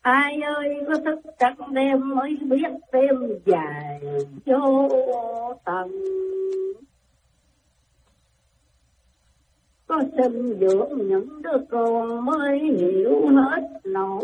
Ai ơi có thức trắng đêm mới biết đêm dài vô tận. Có sinh dưỡng những đứa con mới hiểu hết nỗi